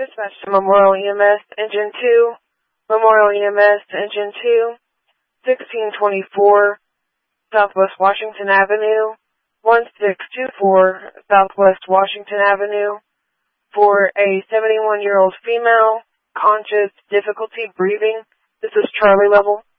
Dispatch to Memorial EMS Engine 2. Memorial EMS Engine 2. 1624 Southwest Washington Avenue. 1624 Southwest Washington Avenue. For a 71-year-old female, conscious, difficulty breathing. This is Charlie level.